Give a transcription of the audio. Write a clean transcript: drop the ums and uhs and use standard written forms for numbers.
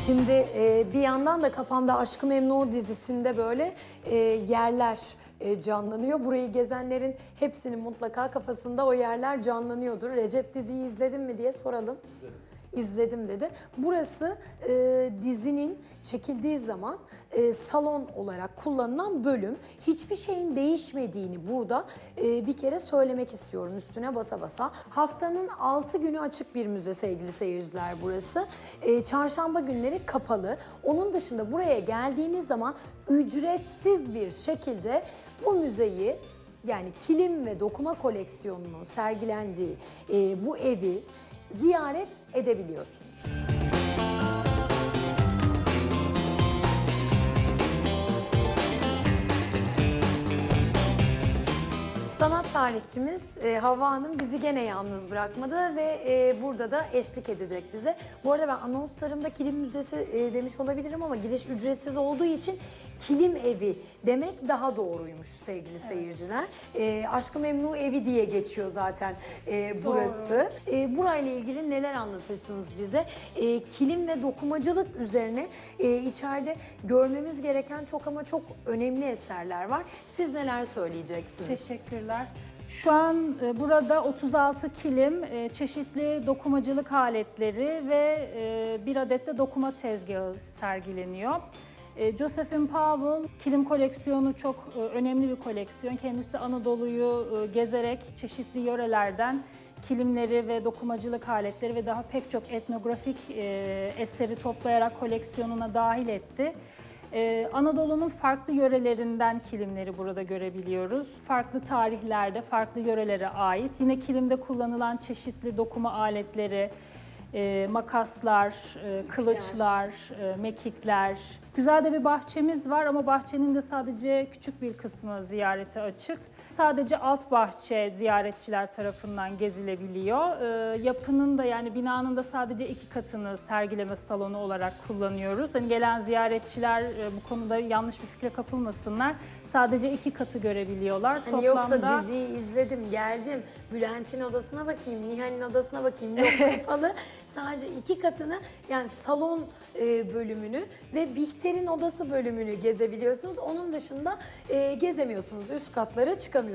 Şimdi bir yandan da kafamda Aşk-ı Memnu dizisinde böyle yerler canlanıyor. Burayı gezenlerin hepsinin mutlaka kafasında o yerler canlanıyordur. Recep diziyi izledin mi diye soralım. İzledim dedi. Burası dizinin çekildiği zaman salon olarak kullanılan bölüm. Hiçbir şeyin değişmediğini burada bir kere söylemek istiyorum üstüne basa basa. Haftanın 6 günü açık bir müze sevgili seyirciler burası. Çarşamba günleri kapalı. Onun dışında buraya geldiğiniz zaman ücretsiz bir şekilde bu müzeyi, yani kilim ve dokuma koleksiyonunun sergilendiği bu evi ziyaret edebiliyorsunuz. Sanat tarihçimiz Havva Hanım bizi gene yalnız bırakmadı ve burada da eşlik edecek bize. Bu arada ben anonslarımda kilim müzesi demiş olabilirim ama giriş ücretsiz olduğu için kilim evi demek daha doğruymuş sevgili seyirciler. Aşk-ı Memnu evi diye geçiyor zaten burası. Burayla ilgili neler anlatırsınız bize? Kilim ve dokumacılık üzerine içeride görmemiz gereken çok ama çok önemli eserler var. Siz neler söyleyeceksiniz? Teşekkürler. Şu an burada 36 kilim, çeşitli dokumacılık aletleri ve bir adet de dokuma tezgahı sergileniyor. Josephine Powell kilim koleksiyonu çok önemli bir koleksiyon. Kendisi Anadolu'yu gezerek çeşitli yörelerden kilimleri ve dokumacılık aletleri ve daha pek çok etnografik eseri toplayarak koleksiyonuna dahil etti. Anadolu'nun farklı yörelerinden kilimleri burada görebiliyoruz. Farklı tarihlerde, farklı yörelere ait. Yine kilimde kullanılan çeşitli dokuma aletleri, makaslar, kılıçlar, mekikler. Güzel de bir bahçemiz var ama bahçenin de sadece küçük bir kısmı ziyarete açık. Sadece alt bahçe ziyaretçiler tarafından gezilebiliyor. Yapının da, yani binanın da sadece 2 katını sergileme salonu olarak kullanıyoruz. Hani gelen ziyaretçiler bu konuda yanlış bir fikre kapılmasınlar. Sadece 2 katı görebiliyorlar. Hani Toplamda... Yoksa diziyi izledim, geldim, Bülent'in odasına bakayım, Nihal'in odasına bakayım, yok kapalı. Sadece 2 katını, yani salon bölümünü ve Bihter'in odası bölümünü gezebiliyorsunuz. Onun dışında gezemiyorsunuz, üst katlara çıkamıyorsunuz.